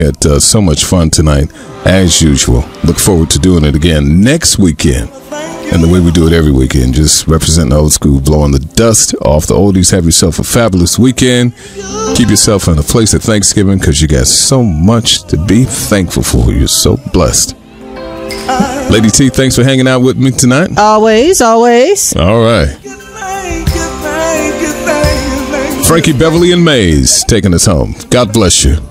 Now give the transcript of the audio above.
Had so much fun tonight, as usual. Look forward to doing it again next weekend. And the way we do it every weekend, just representing the old school, blowing the dust off the oldies. Have yourself a fabulous weekend. Keep yourself in a place at Thanksgiving because you got so much to be thankful for. You're so blessed. Lady T, thanks for hanging out with me tonight. Always, always. All right. Frankie Beverly and Mays taking us home. God bless you.